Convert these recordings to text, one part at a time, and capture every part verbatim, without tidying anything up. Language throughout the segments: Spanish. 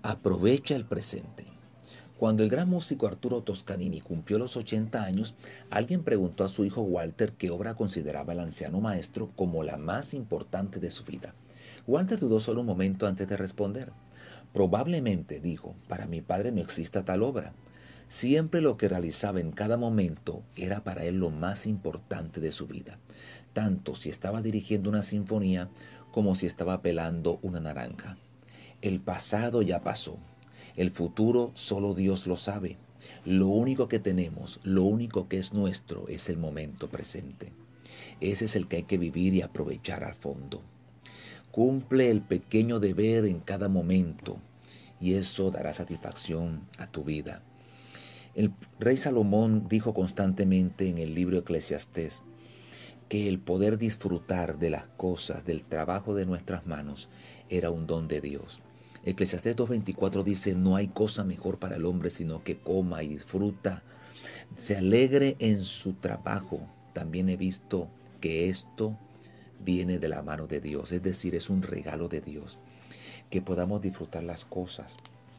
Aprovecha el presente. Cuando el gran músico Arturo Toscanini cumplió los ochenta años, alguien preguntó a su hijo Walter qué obra consideraba el anciano maestro como la más importante de su vida. Walter dudó solo un momento antes de responder. Probablemente, dijo, para mi padre no exista tal obra. Siempre lo que realizaba en cada momento era para él lo más importante de su vida, tanto si estaba dirigiendo una sinfonía como si estaba pelando una naranja. El pasado ya pasó. El futuro solo Dios lo sabe. Lo único que tenemos, lo único que es nuestro es el momento presente. Ese es el que hay que vivir y aprovechar al fondo. Cumple el pequeño deber en cada momento y eso dará satisfacción a tu vida. El rey Salomón dijo constantemente en el libro Eclesiastés que el poder disfrutar de las cosas, del trabajo de nuestras manos, era un don de Dios. Eclesiastés dos veinticuatro dice, no hay cosa mejor para el hombre sino que coma y disfruta, se alegre en su trabajo. También he visto que esto viene de la mano de Dios, es decir, es un regalo de Dios, que podamos disfrutar las cosas,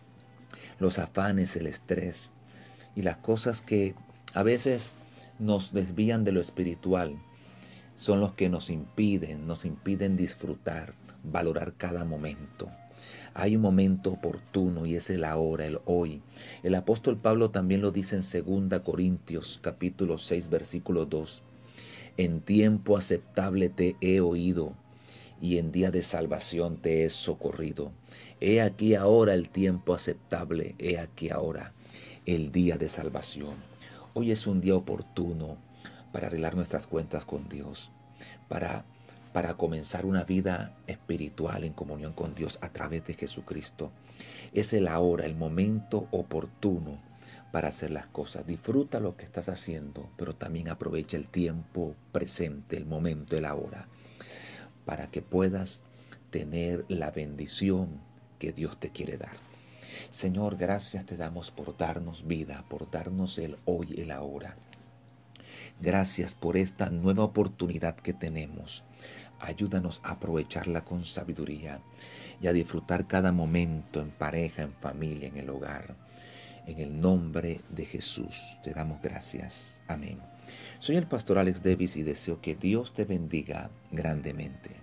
los afanes, el estrés y las cosas que a veces nos desvían de lo espiritual, son los que nos impiden, nos impiden disfrutar, valorar cada momento. Hay un momento oportuno y es el ahora, el hoy. El apóstol Pablo también lo dice en segunda Corintios capítulo seis versículo dos. En tiempo aceptable te he oído y en día de salvación te he socorrido. He aquí ahora el tiempo aceptable, he aquí ahora el día de salvación. Hoy es un día oportuno para arreglar nuestras cuentas con Dios, para, para comenzar una vida espiritual en comunión con Dios a través de Jesucristo. Es el ahora, el momento oportuno para hacer las cosas. Disfruta lo que estás haciendo, pero también aprovecha el tiempo presente, el momento, el ahora, para que puedas tener la bendición que Dios te quiere dar. Señor, gracias te damos por darnos vida, por darnos el hoy, el ahora. Gracias por esta nueva oportunidad que tenemos. Ayúdanos a aprovecharla con sabiduría y a disfrutar cada momento en pareja, en familia, en el hogar. En el nombre de Jesús te damos gracias. Amén. Soy el pastor Alex Davis y deseo que Dios te bendiga grandemente.